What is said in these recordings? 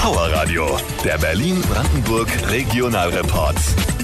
Power Radio, der Berlin-Brandenburg Regionalreport.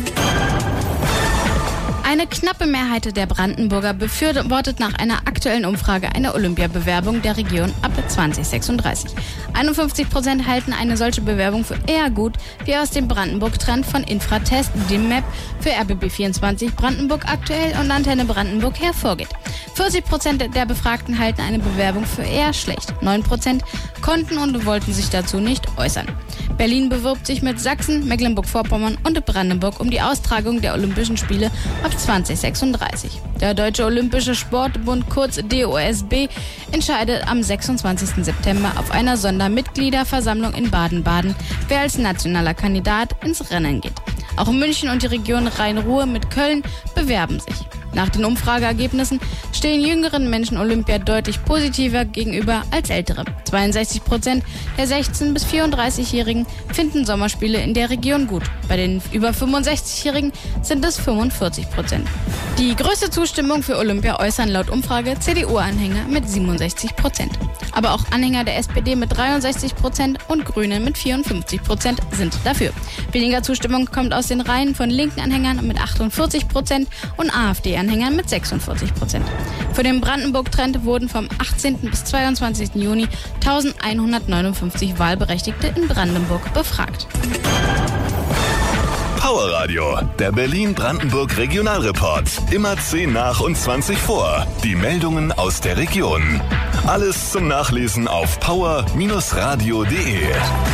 Eine knappe Mehrheit der Brandenburger befürwortet nach einer aktuellen Umfrage eine Olympiabewerbung der Region ab 2036. 51% halten eine solche Bewerbung für eher gut, wie aus dem Brandenburg-Trend von Infratest, dem Map für RBB24 Brandenburg aktuell und Antenne Brandenburg hervorgeht. 40% der Befragten halten eine Bewerbung für eher schlecht. 9% konnten und wollten sich dazu nicht äußern. Berlin bewirbt sich mit Sachsen, Mecklenburg-Vorpommern und Brandenburg um die Austragung der Olympischen Spiele ab 2036. Der Deutsche Olympische Sportbund, kurz DOSB, entscheidet am 26. September auf einer Sondermitgliederversammlung in Baden-Baden, wer als nationaler Kandidat ins Rennen geht. Auch München und die Region Rhein-Ruhr mit Köln bewerben sich. Nach den Umfrageergebnissen stehen jüngeren Menschen Olympia deutlich positiver gegenüber als ältere. 62% der 16- bis 34-Jährigen finden Sommerspiele in der Region gut. Bei den über 65-Jährigen sind es 45%. Die größte Zustimmung für Olympia äußern laut Umfrage CDU-Anhänger mit 67%. Aber auch Anhänger der SPD mit 63% und Grüne mit 54% sind dafür. Weniger Zustimmung kommt aus den Reihen von linken Anhängern mit 48% und AfD-Anhängern mit 46%. Für den Brandenburg-Trend wurden vom 18. bis 22. Juni 1159 Wahlberechtigte in Brandenburg befragt. Power Radio, der Berlin-Brandenburg Regionalreport. Immer 10 nach und 20 vor. Die Meldungen aus der Region. Alles zum Nachlesen auf power-radio.de.